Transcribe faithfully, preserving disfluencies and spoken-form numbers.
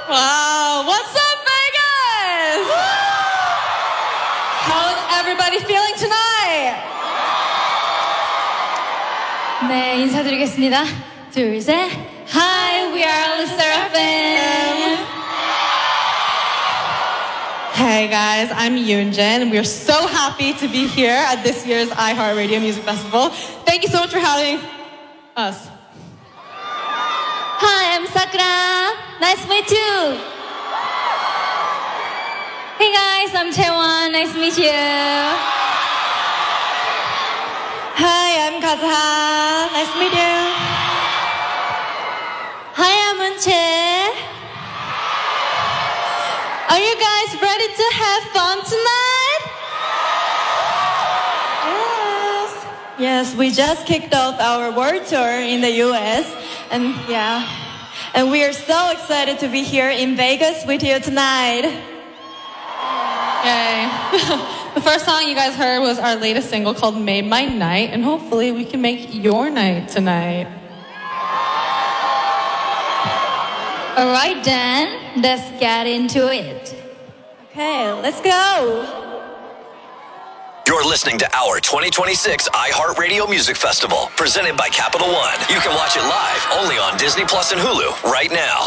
Wow, what's up, Vegas? How's everybody feeling tonight? 네, 인사드리겠습니다. 둘, 셋. Hi, we are Luster 에프 엠. Hey guys, I'm Yoonjin, and we're so happy to be here at this year's iHeartRadio Music Festival. Thank you so much for having us. Hi, I'm Sakura. Nice to meet you. Hey guys, I'm Taewon. Nice to meet you. Hi, I'm Kazuha. Nice to meet you. Hi, I'm Eunchae. Are you guys ready to have fun tonight? Yes. Yes, we just kicked off our world tour in the U S and yeah, and we are so excited to be here in Vegas with you tonight. Yay. The first song you guys heard was our latest single called Made My Night, and hopefully we can make your night tonight. All right, then, let's get into it. Okay, let's go. You're listening to our twenty twenty-six iHeartRadio Music Festival, presented by Capital One. You can watch it live only on Disney Plus and Hulu right now.